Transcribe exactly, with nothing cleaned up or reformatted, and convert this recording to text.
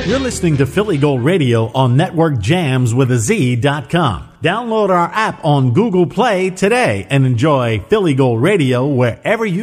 You're listening to Philly Gold Radio on Network Jams with a Z dot com. Download our app on Google Play today and enjoy Philly Gold Radio wherever you